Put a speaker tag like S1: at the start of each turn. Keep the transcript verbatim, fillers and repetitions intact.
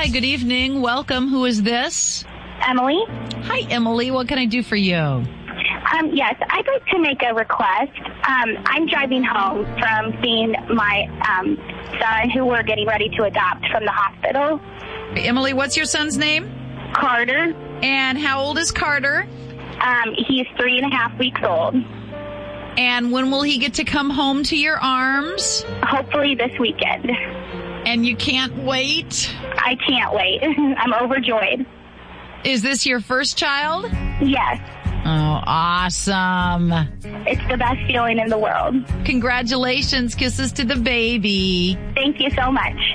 S1: Hi, good evening. Welcome. Who is this?
S2: Emily.
S1: Hi, Emily. What can I do for you?
S2: Um, yes, I'd like to make a request. Um, I'm driving home from seeing my um, son, who we're getting ready to adopt from the hospital.
S1: Emily, what's your son's name?
S2: Carter.
S1: And how old is Carter?
S2: Um, he's three and a half weeks old.
S1: And when will he get to come home to your arms?
S2: Hopefully this weekend.
S1: And you can't wait?
S2: I can't wait. I'm overjoyed.
S1: Is this your first child?
S2: Yes.
S1: Oh, awesome.
S2: It's the best feeling in the world.
S1: Congratulations. Kisses to the baby.
S2: Thank you so much.